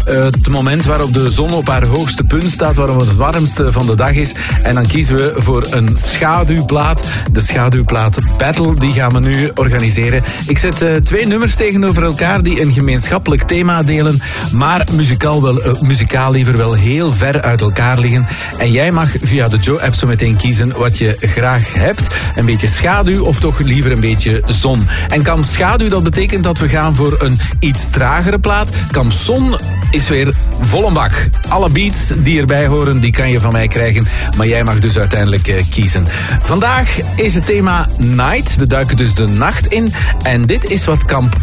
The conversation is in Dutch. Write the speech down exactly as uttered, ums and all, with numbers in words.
Uh, het moment waarop de zon op haar hoogste punt staat, waarop het warmste van de dag is. En dan kiezen we voor een schaduwplaat. De schaduwplaat Battle, die gaan we nu organiseren. Ik zet uh, twee nummers tegenover elkaar die een gemeenschappelijk thema delen, maar muzikaal, wel, uh, muzikaal liever wel heel ver uit elkaar liggen. En jij mag via de Joe-app zo meteen kiezen wat je graag hebt. Een beetje schaduw of toch liever een beetje zon. En Kamp Schaduw, dat betekent dat we gaan voor een iets tragere plaat. Kamp Zon is weer vol een bak. Alle beats die erbij horen, die kan je van mij krijgen. Maar jij mag dus uiteindelijk uh, kiezen. Vandaag is het thema Night. We duiken dus de nacht in. En dit is wat Kamp